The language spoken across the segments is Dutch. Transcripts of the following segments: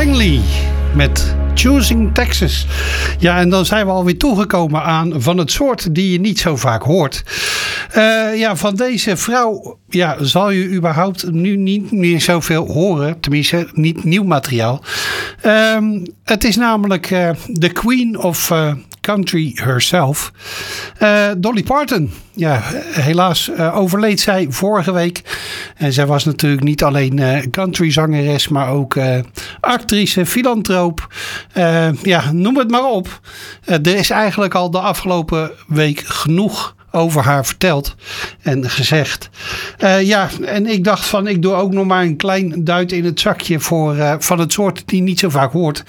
Langley met Choosing Texas. Ja, en dan zijn we alweer toegekomen aan van het soort die je niet zo vaak hoort. Van deze vrouw zal je überhaupt nu niet meer zoveel horen. Tenminste, niet nieuw materiaal. Het is namelijk de Queen of Country herself. Dolly Parton. Ja, helaas overleed zij vorige week. En zij was natuurlijk niet alleen countryzangeres, maar ook actrice, filantroop. Noem het maar op. Er is eigenlijk al de afgelopen week genoeg over haar verteld en gezegd. En ik dacht van, ik doe ook nog maar een klein duit in het zakje voor van het soort die niet zo vaak hoort.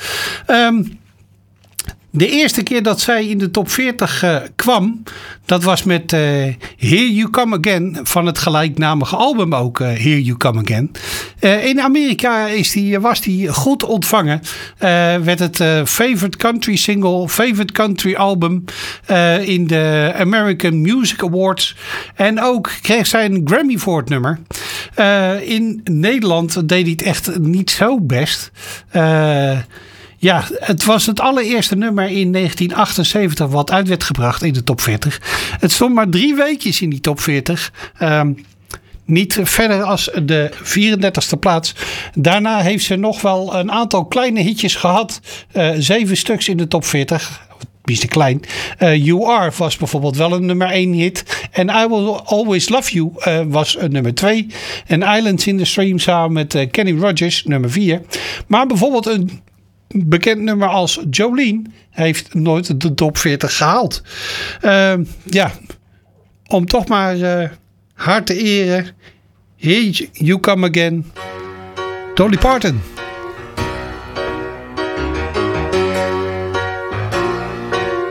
De eerste keer dat zij in de top 40 kwam, dat was met Here You Come Again van het gelijknamige album ook, Here You Come Again. In Amerika was die goed ontvangen. Werd het favorite country single, favorite country album in de American Music Awards. En ook kreeg zij een Grammy voor het nummer. In Nederland deed hij het echt niet zo best. Het was het allereerste nummer in 1978 wat uit werd gebracht in de top 40. Het stond maar 3 weekjes in die top 40. Niet verder als de 34e plaats. Daarna heeft ze nog wel een aantal kleine hitjes gehad. 7 stuks in de top 40. Tenminste klein. You Are was bijvoorbeeld wel een nummer 1 hit. En I Will Always Love You was een nummer 2. En Islands in the Stream samen met Kenny Rogers, nummer 4. Maar bijvoorbeeld een bekend nummer als Jolene heeft nooit de top 40 gehaald. Om toch maar haar te eren. Here You Come Again. Dolly Parton.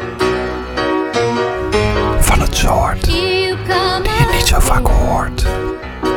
Van het soort die je niet zo vaak hoort.